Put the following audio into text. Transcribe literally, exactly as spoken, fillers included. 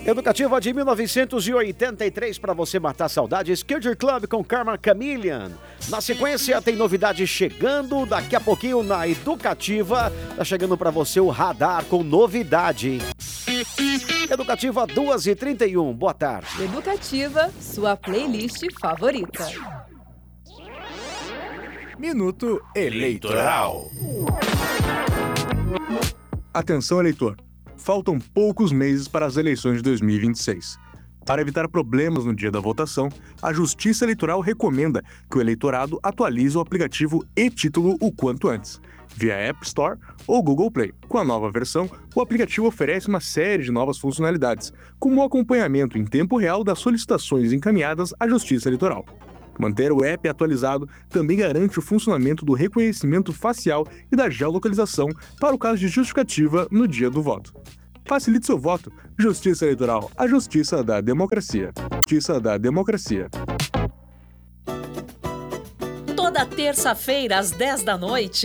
Educativa de mil novecentos e oitenta e três para você matar saudades. Culture Club com Karma Chameleon. Na sequência tem novidade chegando. Daqui a pouquinho na Educativa tá chegando para você o Radar com novidade. Educativa duas e trinta e um. Boa tarde. Educativa, sua playlist favorita. Minuto Eleitoral. Atenção, eleitor. Faltam poucos meses para as eleições de dois mil e vinte e seis. Para evitar problemas no dia da votação, a Justiça Eleitoral recomenda que o eleitorado atualize o aplicativo e-Título o quanto antes, via App Store ou Google Play. Com a nova versão, o aplicativo oferece uma série de novas funcionalidades, como o acompanhamento em tempo real das solicitações encaminhadas à Justiça Eleitoral. Manter o app atualizado também garante o funcionamento do reconhecimento facial e da geolocalização para o caso de justificativa no dia do voto. Facilite seu voto. Justiça Eleitoral, a justiça da democracia. Justiça da democracia. Toda terça-feira, às dez da noite,